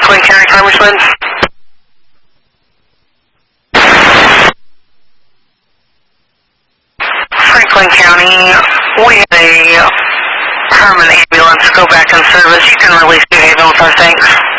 Franklin County, Congressman. Franklin County, we had a Herman ambulance go back in service. You can release New Haven with our thanks.